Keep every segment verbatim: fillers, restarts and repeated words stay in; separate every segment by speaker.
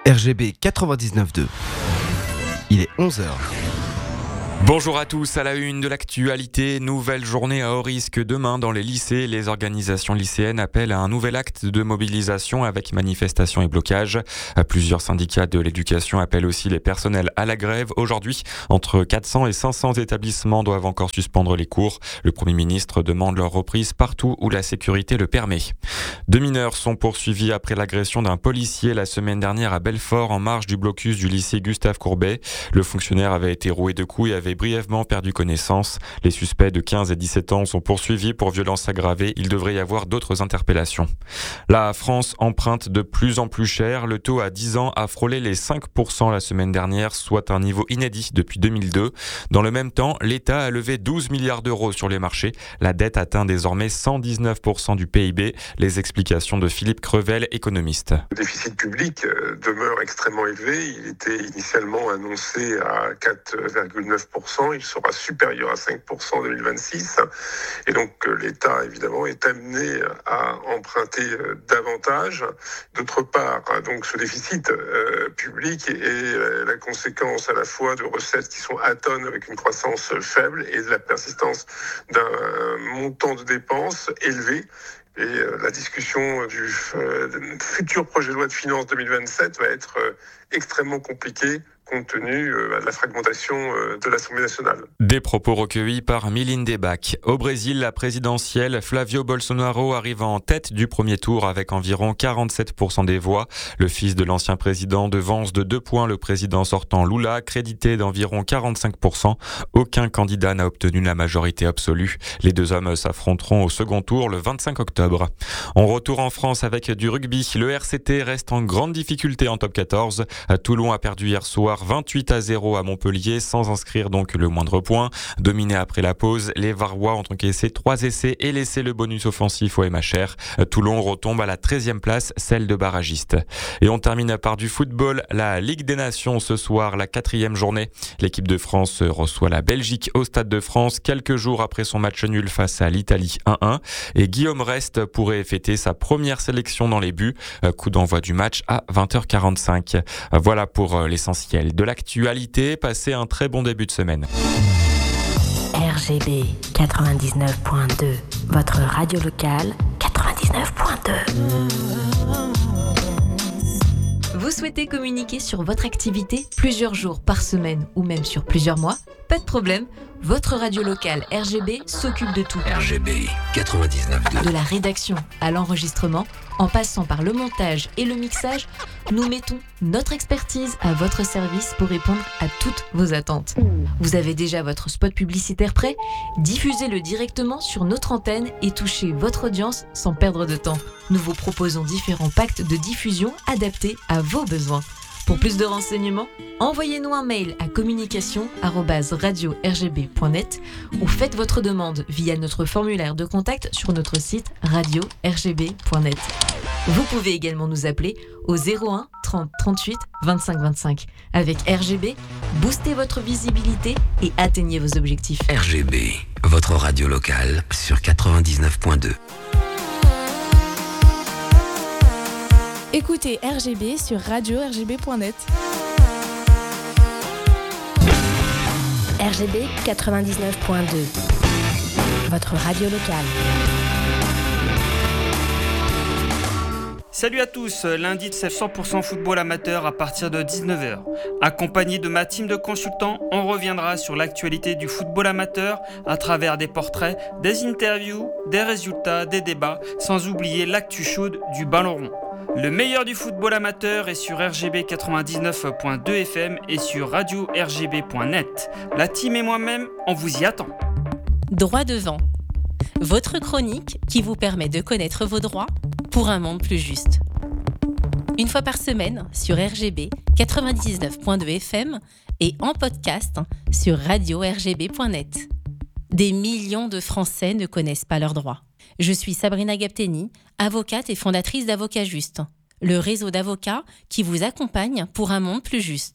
Speaker 1: R G B quatre-vingt-dix-neuf point deux. Il est onze heures.
Speaker 2: Bonjour à tous, à la une de l'actualité, nouvelle journée à haut risque demain dans les lycées. Les organisations lycéennes appellent à un nouvel acte de mobilisation avec manifestations et blocages. Plusieurs syndicats de l'éducation appellent aussi les personnels à la grève. Aujourd'hui, entre quatre cents et cinq cents établissements doivent encore suspendre les cours. Le Premier ministre demande leur reprise partout où la sécurité le permet. Deux mineurs sont poursuivis après l'agression d'un policier la semaine dernière à Belfort en marge du blocus du lycée Gustave Courbet. Le fonctionnaire avait été roué de coups et avait brièvement perdu connaissance. Les suspects de quinze et dix-sept ans sont poursuivis pour violence aggravée. Il devrait y avoir d'autres interpellations. La France emprunte de plus en plus cher. Le taux à dix ans a frôlé les cinq pour cent la semaine dernière, soit un niveau inédit depuis deux mille deux. Dans le même temps, l'État a levé douze milliards d'euros sur les marchés. La dette atteint désormais cent dix-neuf pour cent du P I B. Les explications de Philippe Crevel, économiste.
Speaker 3: Le déficit public demeure extrêmement élevé. Il était initialement annoncé à quatre virgule neuf pour cent. Il sera supérieur à cinq pour cent en deux mille vingt-six. Et donc l'État, évidemment, est amené à emprunter davantage. D'autre part, donc ce déficit euh, public est la conséquence à la fois de recettes qui sont atones avec une croissance faible et de la persistance d'un montant de dépenses élevé. Et euh, la discussion du euh, futur projet de loi de finances deux mille vingt-sept va être euh, extrêmement compliquée compte tenu euh, de la fragmentation euh, de l'Assemblée nationale.
Speaker 2: Des propos recueillis par Miline Debac. Au Brésil, la présidentielle, Flavio Bolsonaro arrive en tête du premier tour avec environ quarante-sept pour cent des voix. Le fils de l'ancien président devance de deux points le président sortant Lula, crédité d'environ quarante-cinq pour cent. Aucun candidat n'a obtenu la majorité absolue. Les deux hommes s'affronteront au second tour le vingt-cinq octobre. On retourne en France avec du rugby. Le R C T reste en grande difficulté en top quatorze. Toulon a perdu hier soir vingt-huit à zéro à Montpellier sans inscrire donc le moindre point. Dominé après la pause, les Varois ont encaissé trois essais et laissé le bonus offensif au M H R. Toulon retombe à la treizième place, celle de barragiste. Et on termine par du football, la Ligue des Nations ce soir, la quatrième journée. L'équipe de France reçoit la Belgique au Stade de France quelques jours après son match nul face à l'Italie un un. Et Guillaume Rest pourrait fêter sa première sélection dans les buts. Coup d'envoi du match à vingt heures quarante-cinq. Voilà pour l'essentiel de l'actualité. Passez un très bon début de semaine.
Speaker 4: R G B quatre-vingt-dix-neuf point deux, votre radio locale quatre-vingt-dix-neuf point deux.
Speaker 5: Vous souhaitez communiquer sur votre activité plusieurs jours par semaine ou même sur plusieurs mois? Pas de problème, votre radio locale R G B s'occupe de tout.
Speaker 6: R G B quatre-vingt-dix-neuf point deux.
Speaker 5: De la rédaction à l'enregistrement, en passant par le montage et le mixage, nous mettons notre expertise à votre service pour répondre à toutes vos attentes. Vous avez déjà votre spot publicitaire prêt? Diffusez-le directement sur notre antenne et touchez votre audience sans perdre de temps. Nous vous proposons différents packs de diffusion adaptés à vos besoins. Pour plus de renseignements, envoyez-nous un mail à communication arobase radio r g b point net ou faites votre demande via notre formulaire de contact sur notre site radio r g b point net. Vous pouvez également nous appeler au zéro un trente trente-huit vingt-cinq vingt-cinq. Avec R G B, boostez votre visibilité et atteignez vos objectifs.
Speaker 6: R G B, votre radio locale sur quatre-vingt-dix-neuf point deux.
Speaker 7: Écoutez R G B sur radio r g b point net.
Speaker 4: R G B quatre-vingt-dix-neuf point deux, votre radio locale.
Speaker 8: Salut à tous, lundi c'est cent pour cent football amateur à partir de dix-neuf heures. Accompagné de ma team de consultants, on reviendra sur l'actualité du football amateur à travers des portraits, des interviews, des résultats, des débats, sans oublier l'actu chaude du ballon rond. Le meilleur du football amateur est sur R G B quatre-vingt-dix-neuf point deux F M et sur radio r g b point net. La team et moi-même, on vous y attend.
Speaker 9: Droit devant. Votre chronique qui vous permet de connaître vos droits pour un monde plus juste. Une fois par semaine sur R G B quatre-vingt-dix-neuf point deux F M et en podcast sur radio r g b point net. Des millions de Français ne connaissent pas leurs droits. Je suis Sabrina Gapteni, avocate et fondatrice d'Avocats Juste, le réseau d'avocats qui vous accompagne pour un monde plus juste.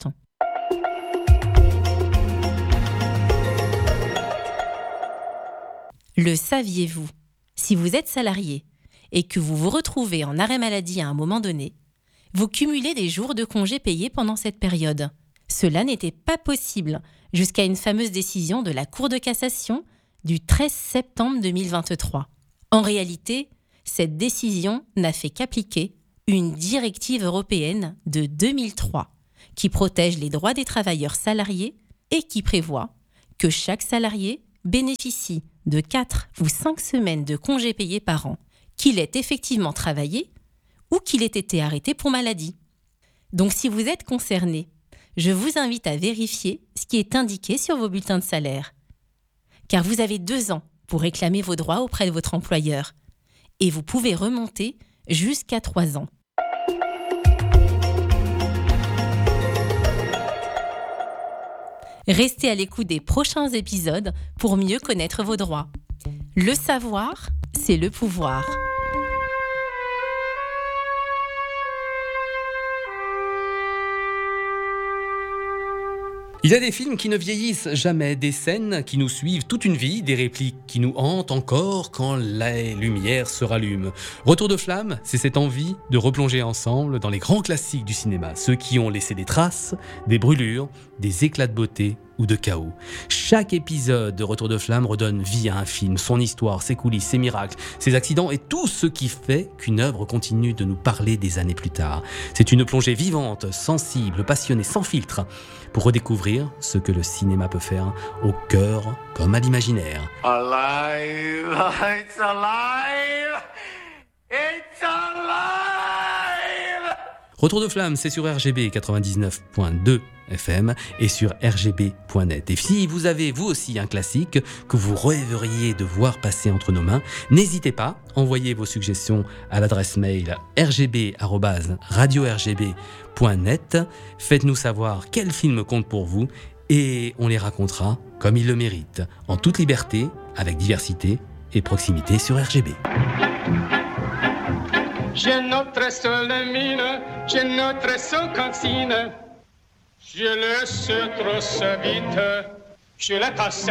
Speaker 9: Le saviez-vous? Si vous êtes salarié et que vous vous retrouvez en arrêt maladie à un moment donné, vous cumulez des jours de congés payés pendant cette période. Cela n'était pas possible jusqu'à une fameuse décision de la Cour de cassation du treize septembre deux mille vingt-trois. En réalité, cette décision n'a fait qu'appliquer une directive européenne de deux mille trois qui protège les droits des travailleurs salariés et qui prévoit que chaque salarié bénéficie de quatre ou cinq semaines de congés payés par an, qu'il ait effectivement travaillé ou qu'il ait été arrêté pour maladie. Donc si vous êtes concerné, je vous invite à vérifier ce qui est indiqué sur vos bulletins de salaire. Car vous avez deux ans pour réclamer vos droits auprès de votre employeur. Et vous pouvez remonter jusqu'à trois ans. Restez à l'écoute des prochains épisodes pour mieux connaître vos droits. Le savoir, c'est le pouvoir.
Speaker 10: Il y a des films qui ne vieillissent jamais, des scènes qui nous suivent toute une vie, des répliques qui nous hantent encore quand la lumière se rallume. Retour de flamme, c'est cette envie de replonger ensemble dans les grands classiques du cinéma, ceux qui ont laissé des traces, des brûlures, des éclats de beauté ou de chaos. Chaque épisode de Retour de flamme redonne vie à un film, son histoire, ses coulisses, ses miracles, ses accidents et tout ce qui fait qu'une œuvre continue de nous parler des années plus tard. C'est une plongée vivante, sensible, passionnée, sans filtre, pour redécouvrir ce que le cinéma peut faire au cœur comme à l'imaginaire.
Speaker 11: Alive! It's alive! It's alive!
Speaker 10: Retour de flamme, c'est sur R G B quatre-vingt-dix-neuf point deux F M et sur R G B point net. Et si vous avez vous aussi un classique que vous rêveriez de voir passer entre nos mains, n'hésitez pas, envoyez vos suggestions à l'adresse mail r g b arobase radio r g b point net. Faites-nous savoir quel film compte pour vous et on les racontera comme ils le méritent, en toute liberté, avec diversité et proximité sur R G B.
Speaker 12: J'ai notre seule mine, j'ai notre seule cantine. Je laisse trop vite, je la passe.